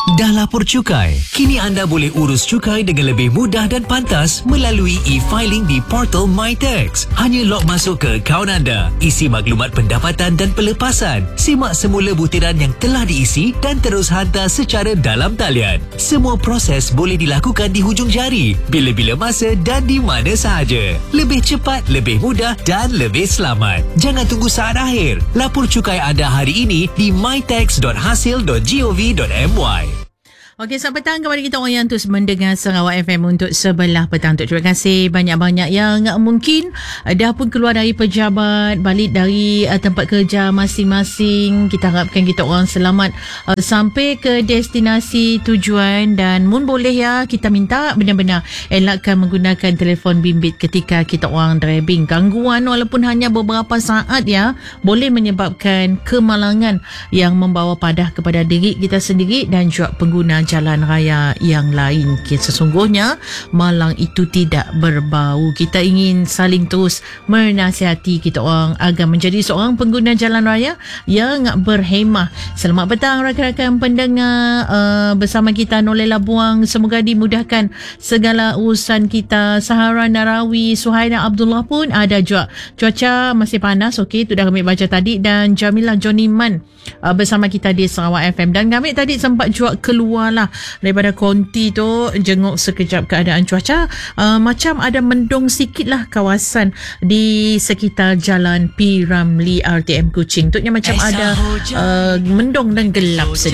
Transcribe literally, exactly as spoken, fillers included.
Dah lapor cukai? Kini anda boleh urus cukai dengan lebih mudah dan pantas melalui e-filing di portal MyTax. Hanya log masuk ke akaun anda, isi maklumat pendapatan dan pelepasan, simak semula butiran yang telah diisi dan terus hantar secara dalam talian. Semua proses boleh dilakukan di hujung jari, bila-bila masa dan di mana sahaja. Lebih cepat, lebih mudah dan lebih selamat. Jangan tunggu saat akhir. Lapor cukai anda hari ini di mytax dot hasil dot gov dot my. Okey, selamat petang kepada kita orang yang terus mendengar Sarawak F M untuk sebelah petang. Terima kasih banyak-banyak yang mungkin dah pun keluar dari pejabat, balik dari uh, tempat kerja masing-masing. Kita harapkan kita orang selamat uh, sampai ke destinasi tujuan, dan mun boleh ya, kita minta benar-benar elakkan menggunakan telefon bimbit ketika kita orang driving. Gangguan walaupun hanya beberapa saat ya, boleh menyebabkan kemalangan yang membawa padah kepada diri kita sendiri dan juga pengguna jalan raya yang lain. Sesungguhnya malang itu tidak berbau. Kita ingin saling terus menasihati kita orang agar menjadi seorang pengguna jalan raya yang berhemah. Selamat petang rakan-rakan pendengar, uh, bersama kita Nolela Buang. Semoga dimudahkan segala urusan kita. Sahara Narawi, Suhaina Abdullah pun ada juga. Cuaca masih panas, okey, itu dah kami baca tadi. Dan Jamilah Johnny Man uh, bersama kita di Sarawak F M. Dan kami tadi sempat juga keluar lah daripada konti tu, jenguk sekejap keadaan cuaca. Uh, macam ada mendung sikit lah kawasan di sekitar Jalan P. Ramlee R T M Kuching. Tutnya macam ada uh, mendung dan gelap.